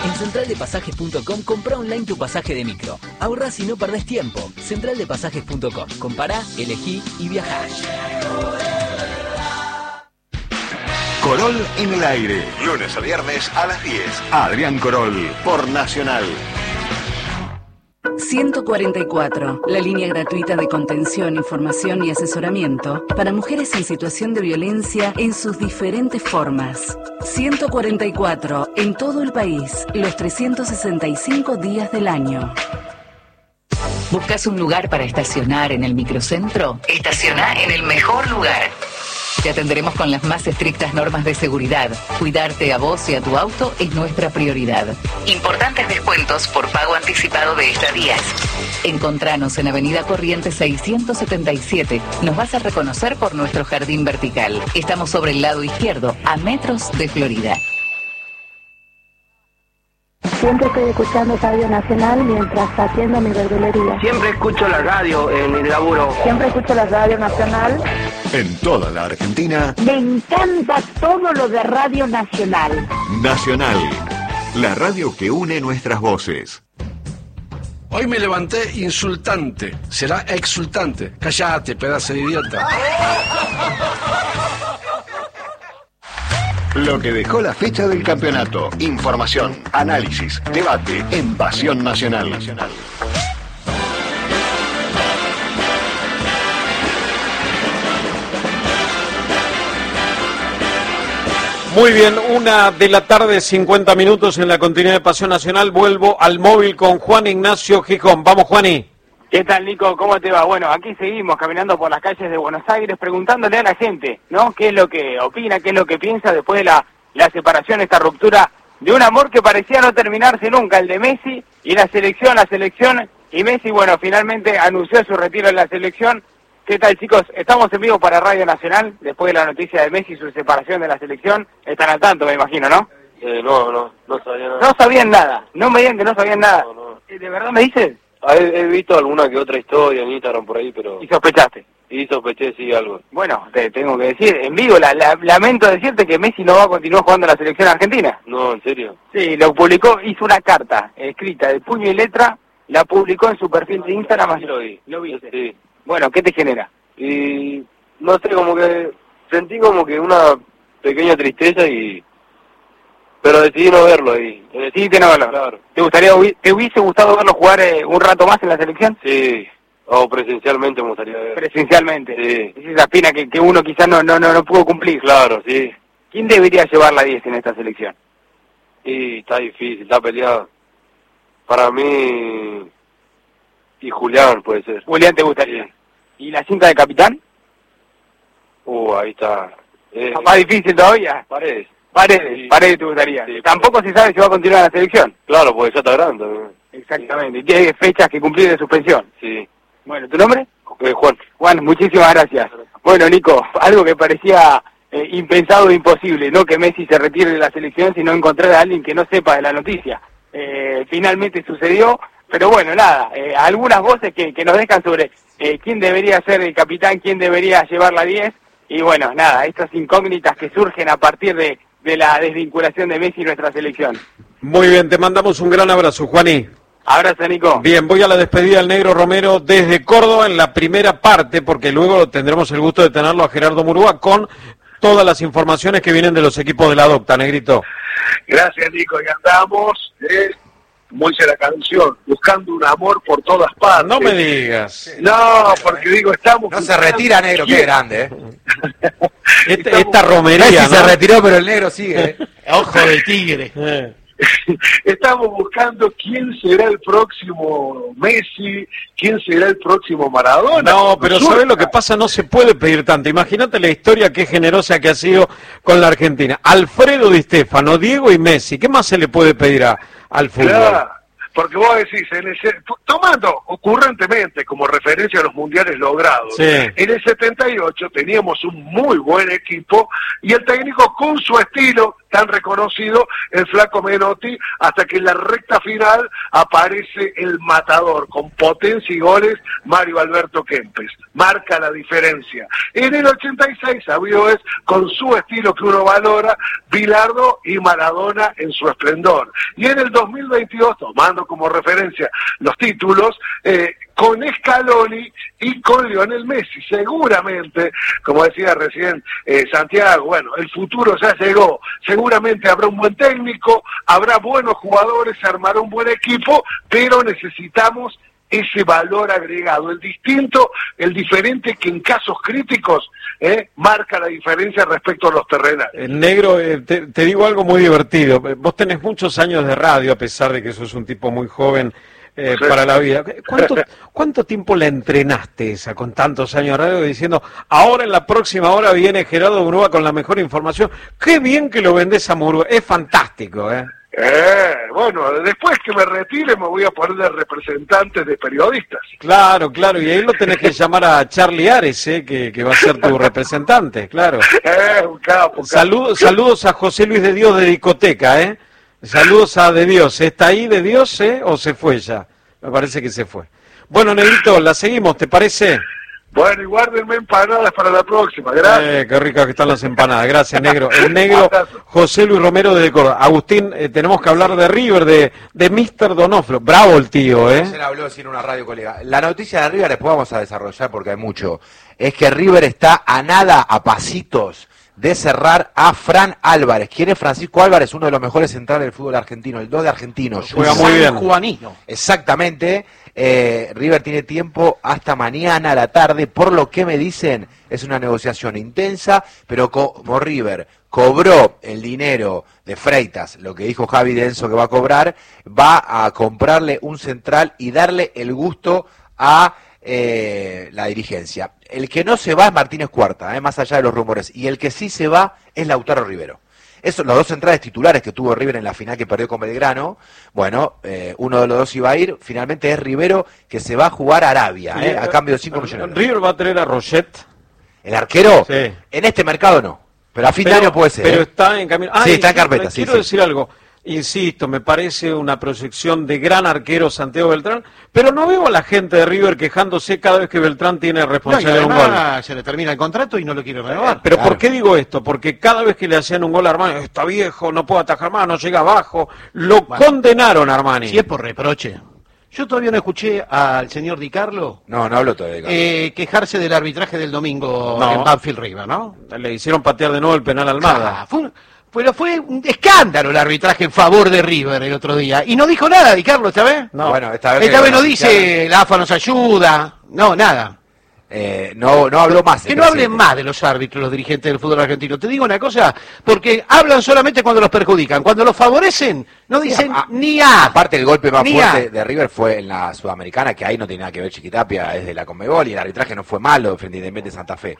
En centraldepasajes.com compra online tu pasaje de micro. Ahorrás y no perdés tiempo. Centraldepasajes.com. Compará, elegí y viajá. Corol en el aire. Lunes a viernes a las 10. Adrián Corol por Nacional. 144, la línea gratuita de contención, información y asesoramiento para mujeres en situación de violencia en sus diferentes formas. 144, en todo el país, los 365 días del año. ¿Buscas un lugar para estacionar en el microcentro? Estaciona en el mejor lugar. Te atenderemos con las más estrictas normas de seguridad. Cuidarte a vos y a tu auto es nuestra prioridad. Importantes descuentos por pago anticipado de estadías. Encontranos en Avenida Corrientes 677. Nos vas a reconocer por nuestro jardín vertical. Estamos sobre el lado izquierdo, a metros de Florida. Siempre estoy escuchando Radio Nacional mientras atiendo mi verdulería. Siempre escucho la radio en mi laburo. Siempre escucho la Radio Nacional. En toda la Argentina. Me encanta todo lo de Radio Nacional. Nacional, la radio que une nuestras voces. Hoy me levanté insultante. Será exultante. Cállate, pedazo de idiota. Lo que dejó la fecha del campeonato. Información, análisis, debate en Pasión Nacional. Muy bien, 1:00 p.m, 50 minutos en la continuidad de Pasión Nacional. Vuelvo al móvil con Juan Ignacio Gijón. Vamos, Juani. ¿Qué tal, Nico? ¿Cómo te va? Bueno, aquí seguimos caminando por las calles de Buenos Aires preguntándole a la gente, ¿no? ¿Qué es lo que opina, qué es lo que piensa después de la separación, esta ruptura de un amor que parecía no terminarse nunca, el de Messi y la selección, y Messi, bueno, finalmente anunció su retiro en la selección. ¿Qué tal, chicos? Estamos en vivo para Radio Nacional, después de la noticia de Messi y su separación de la selección. Están al tanto, me imagino, ¿no? No sabía nada. No sabían nada, no me digan que no sabían nada. No. ¿De verdad me dices? He visto alguna que otra historia en Instagram por ahí, pero... ¿Y sospechaste? Y sospeché, sí, algo. Bueno, te tengo que decir, en vivo, lamento decirte que Messi no va a continuar jugando en la selección argentina. No, ¿en serio? Sí, lo publicó, hizo una carta escrita de puño y letra, la publicó en su perfil de Instagram. Sí, lo vi. ¿Lo viste? Sí. Bueno, ¿qué te genera? Y no sé, como que sentí como que una pequeña tristeza pero decidí no verlo ahí. Decidiste no verlo. Claro. ¿Te hubiese gustado verlo jugar un rato más en la selección? Sí, o presencialmente me gustaría ver. Presencialmente. Sí. Es esa espina que uno quizás no pudo cumplir. Claro, sí. ¿Quién debería llevar la 10 en esta selección? Y está difícil, está peleado. Para mí, y Julián puede ser. Julián, ¿te gustaría? Sí. ¿Y la cinta de capitán? Ahí está. ¿Más difícil todavía? Paredes. Paredes te gustaría. Sí, Tampoco se sabe si va a continuar en la selección. Claro, porque ya está grande. Exactamente. Y tiene fechas que cumplir de suspensión. Sí. Bueno, ¿tu nombre? Juan. Juan, muchísimas gracias. Bueno, Nico, algo que parecía impensado e imposible, no que Messi se retire de la selección, sino encontrar a alguien que no sepa de la noticia. Finalmente sucedió, pero bueno, nada, algunas voces que nos dejan sobre quién debería ser el capitán, quién debería llevar la 10, y bueno, nada, estas incógnitas que surgen a partir de la desvinculación de Messi y nuestra selección. Muy bien, te mandamos un gran abrazo, Juaní. Abrazo, Nico. Bien, voy a la despedida del Negro Romero desde Córdoba en la primera parte, porque luego tendremos el gusto de tenerlo a Gerardo Murúa con todas las informaciones que vienen de los equipos de la Docta, Negrito. Gracias, Nico, y andamos, como dice la canción, buscando un amor por todas partes. No me digas. No, porque digo, estamos... No se retira, Negro, qué grande, Esta romería, Messi, ¿no? Se retiró, pero el Negro sigue, Ojo de tigre. Estamos buscando quién será el próximo Messi, quién será el próximo Maradona. No, pero ¿sabés lo que pasa? No se puede pedir tanto. Imagínate la historia que generosa que ha sido con la Argentina. Alfredo Di Stéfano, Diego y Messi. ¿Qué más se le puede pedir al fútbol? Claro, porque vos decís, tomando ocurrentemente como referencia a los mundiales logrados, sí. En el 78 teníamos un muy buen equipo y el técnico con su estilo tan reconocido el flaco Menotti, hasta que en la recta final aparece el matador, con potencia y goles, Mario Alberto Kempes. Marca la diferencia. En el 86, sabido es, con su estilo que uno valora, Bilardo y Maradona en su esplendor. Y en el 2022, tomando como referencia los títulos, con Scaloni y con Lionel Messi. Seguramente, como decía recién Santiago, bueno, el futuro ya llegó. Seguramente habrá un buen técnico, habrá buenos jugadores, se armará un buen equipo, pero necesitamos ese valor agregado, el distinto, el diferente que en casos críticos marca la diferencia respecto a los terrenales. Negro, te digo algo muy divertido. Vos tenés muchos años de radio, a pesar de que sos un tipo muy joven para la vida. ¿Cuánto tiempo la entrenaste esa con tantos años de radio diciendo, ahora en la próxima hora viene Gerardo Murúa con la mejor información? Qué bien que lo vendés a Murúa, es fantástico, Bueno, después que me retire me voy a poner de representante de periodistas. Claro, y ahí lo tenés que llamar a Charlie Ares, que va a ser tu representante, claro. Un capo. Saludos a José Luis de Dios de Discoteca, Saludos a De Dios. ¿Está ahí De Dios, o se fue ya? Me parece que se fue. Bueno, Negrito, la seguimos, ¿te parece? Bueno, y guárdenme empanadas para la próxima, gracias. Qué ricas que están las empanadas, gracias, Negro. El Negro, José Luis Romero de Córdoba. Agustín, tenemos que hablar de River, de Mr. Donofrio. Bravo el tío, Ayer habló en una radio, colega. La noticia de River después vamos a desarrollar porque hay mucho. Es que River está a nada, a pasitos, de cerrar a Fran Álvarez. ¿Quién es Francisco Álvarez? Uno de los mejores centrales del fútbol argentino, el 2 de Argentinos. Juega muy bien. Juanino. Exactamente. River tiene tiempo hasta mañana a la tarde, por lo que me dicen, es una negociación intensa, pero como River cobró el dinero de Freitas, lo que dijo Javi Denso que va a cobrar, va a comprarle un central y darle el gusto a la dirigencia. El que no se va es Martínez Cuarta, más allá de los rumores, y el que sí se va es Lautaro Rivero. Esos los dos centrales titulares que tuvo River en la final que perdió con Belgrano. Bueno, uno de los dos iba a ir, finalmente es Rivero, que se va a jugar a Arabia, a cambio de 5 millones. ¿River va a tener a Roget? ¿El arquero? Sí. En este mercado no, pero a fin de año puede ser. Pero está en camino. Sí, está en carpeta. Quiero decir algo. Insisto, me parece una proyección de gran arquero Santiago Beltrán, pero no veo a la gente de River quejándose cada vez que Beltrán tiene responsabilidad de un gol. Se le termina el contrato y no lo quiere renovar. Pero claro. ¿Por qué digo esto? Porque cada vez que le hacían un gol a Armani, está viejo, no puede atajar más, no llega abajo, lo condenaron a Armani. Si es por reproche. Yo todavía no escuché al señor Di Carlo. No hablo todavía de Carlo. Quejarse del arbitraje del domingo en Banfield River, ¿no? Le hicieron patear de nuevo el penal a Almada. Pero fue un escándalo el arbitraje en favor de River el otro día. Y no dijo nada, Di Carlo, ¿esta vez? No. Bueno, esta vez no dice, la AFA nos ayuda. No, nada. No habló más. Que no hablen más de los árbitros, los dirigentes del fútbol argentino. Te digo una cosa, porque hablan solamente cuando los perjudican. Cuando los favorecen, no dicen ni A. Aparte, el golpe más fuerte de River fue en la Sudamericana, que ahí no tiene nada que ver Chiquitapia, es de la Conmebol, y el arbitraje no fue malo frente a Independiente Santa Fe.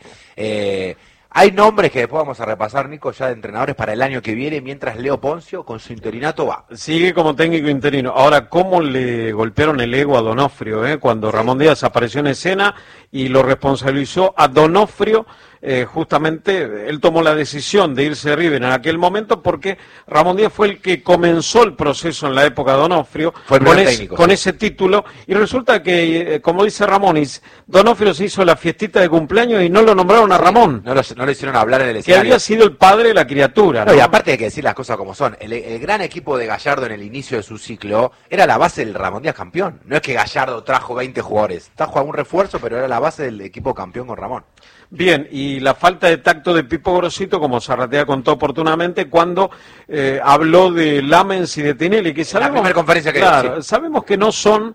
Hay nombres que después vamos a repasar, Nico, ya de entrenadores para el año que viene, mientras Leo Poncio con su interinato va. Sigue como técnico interino. Ahora, ¿cómo le golpearon el ego a Donofrio, cuando Ramón Díaz apareció en escena y lo responsabilizó a Donofrio? Justamente él tomó la decisión de irse de River en aquel momento porque Ramón Díaz fue el que comenzó el proceso en la época de Donofrio con ese título, y resulta que, como dice Ramonis, Donofrio se hizo la fiestita de cumpleaños y no lo nombraron a Ramón. No lo hicieron hablar en el escenario. Que había sido el padre de la criatura. No, y aparte hay que decir las cosas como son. El gran equipo de Gallardo en el inicio de su ciclo era la base del Ramón Díaz campeón. No es que Gallardo trajo 20 jugadores, trajo algún refuerzo, pero era la base del equipo campeón con Ramón. Bien, y la falta de tacto de Pipo Grosito, como Zarratea contó oportunamente, cuando habló de Lamens y de Tinelli, que sabemos, la primera conferencia que sabemos que no son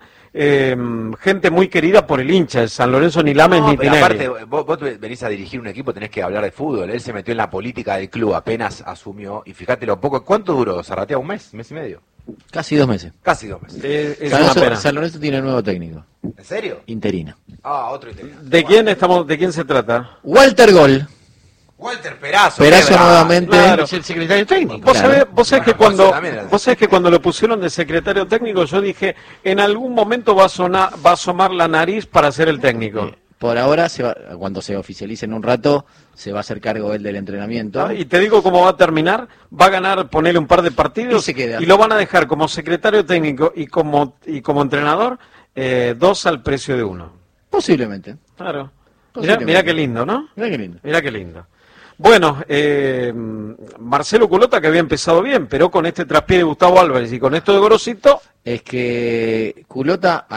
gente muy querida por el hincha de San Lorenzo, ni Lamens ni Tinelli. Aparte, vos venís a dirigir un equipo, tenés que hablar de fútbol. Él se metió en la política del club, apenas asumió, y fíjate lo poco. ¿Cuánto duró Zarratea? ¿Un mes? ¿Mes y medio? Casi 2 meses. Casi 2 meses. Es San Lorenzo tiene nuevo técnico. ¿En serio? Interino. Otro interino. ¿De quién se trata? Walter Gol. Walter Perazo. Perazo nuevamente. Claro. Es el secretario técnico. Vos sabés que cuando lo pusieron de secretario técnico, yo dije, en algún momento va a asomar la nariz para ser el técnico. Por ahora, cuando se oficialice en un rato, se va a hacer cargo él del entrenamiento. Y te digo cómo va a terminar. Va a ganar, ponerle un par de partidos y se queda. Y lo van a dejar como secretario técnico y como entrenador 2 al precio de 1. Posiblemente. Claro. Mirá qué lindo, ¿no? Mirá qué lindo. Mirá qué lindo. Bueno, Marcelo Culota, que había empezado bien, pero con este traspié de Gustavo Álvarez y con esto de Gorosito... Es que Culota...